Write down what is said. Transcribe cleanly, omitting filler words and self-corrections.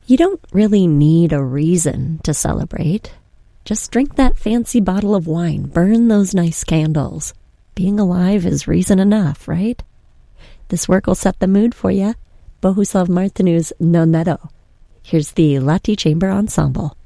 You don't really need a reason to celebrate. Just drink that fancy bottle of wine, burn those nice candles. Being alive is reason enough, right? This work will set the mood for you. Bohuslav Martinu's Noneto. Here's the Lati Chamber Ensemble.